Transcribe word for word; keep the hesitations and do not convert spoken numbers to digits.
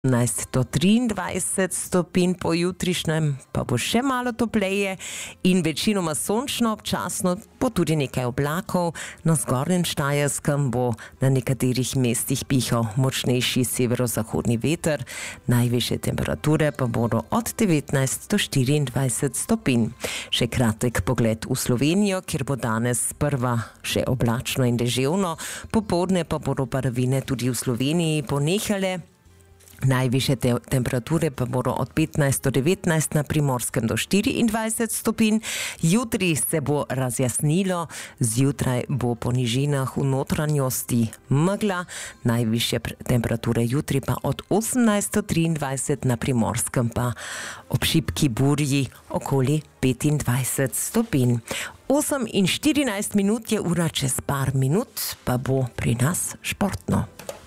osemnajst do triindvajset stopinj, po jutrišnjem pa bo še malo topleje in večinoma sončno, občasno bo tudi nekaj oblakov. Na zgornjem Štajerskem bo na nekaterih mestih pihal močnejši severozahodni veter, najvišje temperature pa bodo od devetnajst do štiriindvajset stopinj. Še kratek pogled v Slovenijo, kjer bo danes sprva še oblačno in deževno, popoldne pa bodo padavine tudi v Sloveniji ponehale. Najvišje te temperature pa bodo od petnajst do devetnajst, na Primorskem do štiriindvajset stopinj. Jutri se bo razjasnilo, zjutraj bo po nižinah v notranjosti megla. Najvišje temperature jutri pa od osemnajst do triindvajset, na Primorskem pa ob šibki burji okoli petindvajset stopinj. osem in štirinajst minut je ura, čez par minut pa bo pri nas športno.